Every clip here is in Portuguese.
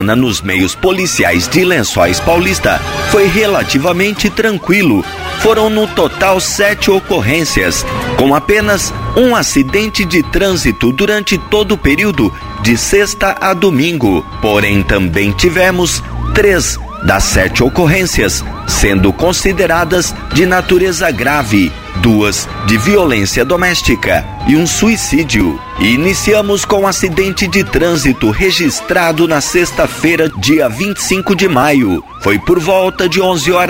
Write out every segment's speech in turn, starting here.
nos meios policiais de Lençóis Paulista foi relativamente tranquilo. Foram no total 7 ocorrências, com apenas um acidente de trânsito durante todo o período de sexta a domingo. Porém, também tivemos 3 das 7 ocorrências sendo consideradas de natureza grave, 2 de violência doméstica e um suicídio. Iniciamos com um acidente de trânsito registrado na sexta-feira, dia 25 de maio. Foi por volta de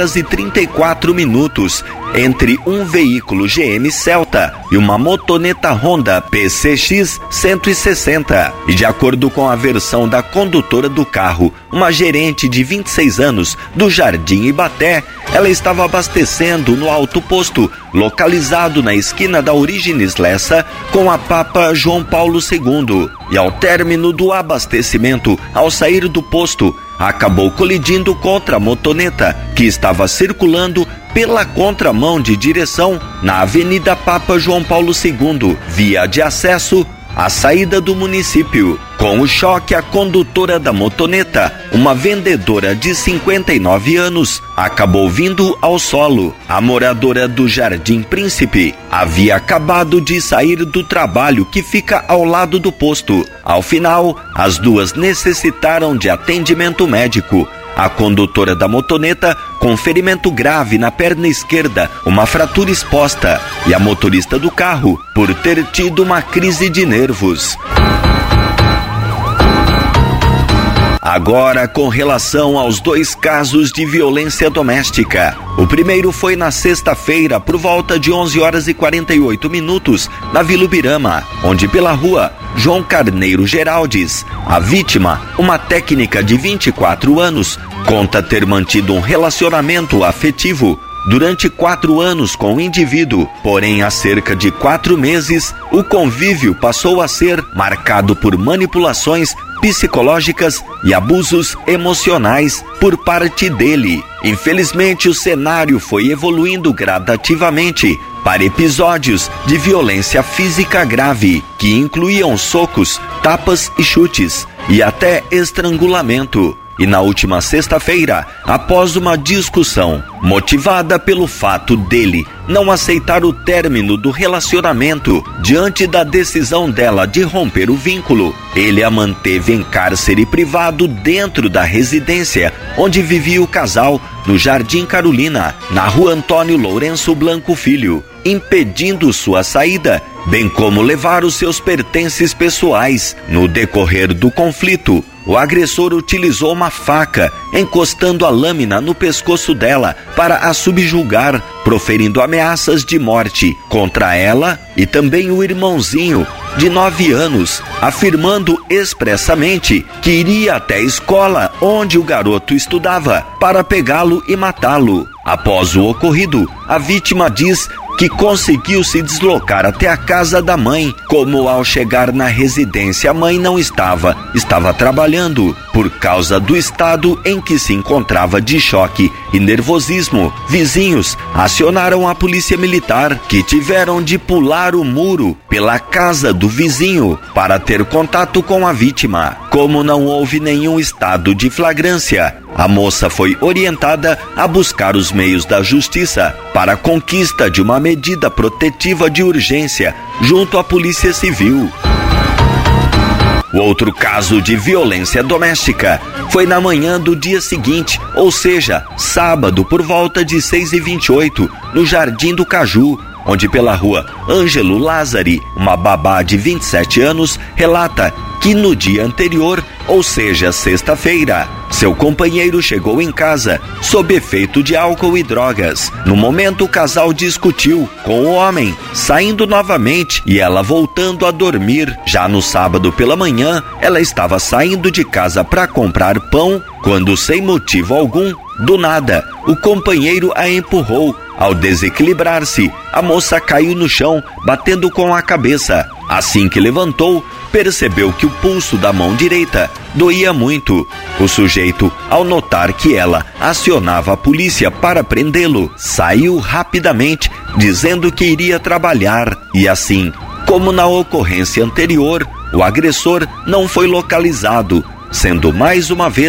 11h34, entre um veículo GM Celta e uma motoneta Honda PCX 160. E de acordo com a versão da condutora do carro, uma gerente de 26 anos do Jardim Ibaté, ela estava abastecendo no autoposto, localizado na esquina da Orígenes Lessa com a Papa João Paulo II. E ao término do abastecimento, ao sair do posto, acabou colidindo contra a motoneta, que estava circulando pela contramão de direção na Avenida Papa João Paulo II, via de acesso à saída do município. Com o choque, a condutora da motoneta, uma vendedora de 59 anos, acabou vindo ao solo. A moradora do Jardim Príncipe havia acabado de sair do trabalho que fica ao lado do posto. Ao final, as duas necessitaram de atendimento médico. A condutora da motoneta com ferimento grave na perna esquerda, uma fratura exposta, e a motorista do carro por ter tido uma crise de nervos. Agora, com relação aos 2 casos de violência doméstica. O primeiro foi na sexta-feira, por volta de 11h48, na Vila Ubirama, onde pela rua João Carneiro Geraldes, a vítima, uma técnica de 24 anos, conta ter mantido um relacionamento afetivo durante 4 anos com o indivíduo. Porém, há cerca de 4 meses, o convívio passou a ser marcado por manipulações psicológicas e abusos emocionais por parte dele. Infelizmente, o cenário foi evoluindo gradativamente para episódios de violência física grave, que incluíam socos, tapas e chutes, e até estrangulamento. E na última sexta-feira, após uma discussão motivada pelo fato dele não aceitar o término do relacionamento diante da decisão dela de romper o vínculo, ele a manteve em cárcere privado dentro da residência onde vivia o casal, no Jardim Carolina, na rua Antônio Lourenço Blanco Filho, impedindo sua saída, bem como levar os seus pertences pessoais. No decorrer do conflito, o agressor utilizou uma faca, encostando a lâmina no pescoço dela para a subjugar, proferindo ameaças de morte contra ela e também o irmãozinho de 9 anos, afirmando expressamente que iria até a escola onde o garoto estudava para pegá-lo e matá-lo. Após o ocorrido, a vítima diz que conseguiu se deslocar até a casa da mãe. Como ao chegar na residência a mãe não estava trabalhando. Por causa do estado em que se encontrava de choque e nervosismo, vizinhos acionaram a polícia militar, que tiveram de pular o muro pela casa do vizinho para ter contato com a vítima. Como não houve nenhum estado de flagrância, a moça foi orientada a buscar os meios da justiça para a conquista de uma medida protetiva de urgência junto à Polícia Civil. O outro caso de violência doméstica foi na manhã do dia seguinte, ou seja, sábado, por volta de 6h28, no Jardim do Caju, onde pela rua Ângelo Lázari, uma babá de 27 anos, relata que no dia anterior, ou seja, sexta-feira, seu companheiro chegou em casa sob efeito de álcool e drogas. No momento, o casal discutiu com o homem, saindo novamente e ela voltando a dormir. Já no sábado pela manhã, ela estava saindo de casa para comprar pão, quando, sem motivo algum, do nada, o companheiro a empurrou. Ao desequilibrar-se, a moça caiu no chão, batendo com a cabeça. Assim que levantou, percebeu que o pulso da mão direita doía muito. O sujeito, ao notar que ela acionava a polícia para prendê-lo, saiu rapidamente, dizendo que iria trabalhar. E assim, como na ocorrência anterior, o agressor não foi localizado. sendo mais uma vez